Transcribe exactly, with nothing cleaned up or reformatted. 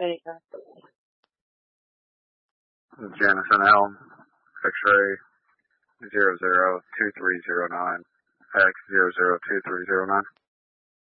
Anytime. Jamison Elm, X-ray zero zero two three zero nine, X zero zero two three zero nine.